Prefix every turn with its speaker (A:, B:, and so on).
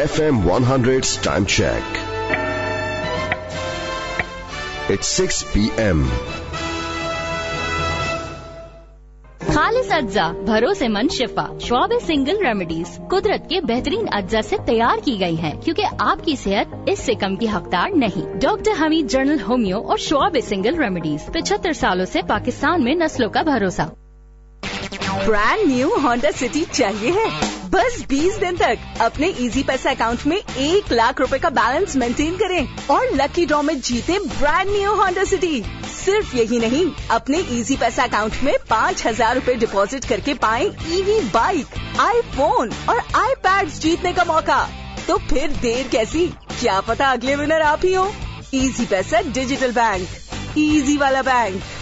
A: FM 100's time check. It's 6 p.m.
B: खालिस अज्जा, भरोसेमंद शिफा, श्वाब सिंगल रेमेडीज कुदरत के बेहतरीन अज्जा से तैयार की गई हैं, क्योंकि आपकी सेहत इससे कम की हकदार नहीं। डॉक्टर हमीद जनरल होमियो और श्वाब सिंगल रेमेडीज, 75 सालों से पाकिस्तान में नस्लों का भरोसा।
C: ब्रांड न्यू होंडा सिटी चाहिए है? बस 20 दिन तक अपने इजी पैसा अकाउंट में 1 लाख रुपए का बैलेंस मेंटेन करें और लकी ड्रॉ में जीते ब्रांड न्यू होंडा सिटी। सिर्फ यही नहीं, अपने इजी पैसा अकाउंट में 5,000 रुपए डिपॉजिट करके पाएं ईवी बाइक, आईफोन और आईपैड्स जीतने का मौका। तो फिर देर कैसी, क्या पता अगले विनर आप ही हो। इजी पैसा डिजिटल बैंक, इजी वाला बैंक।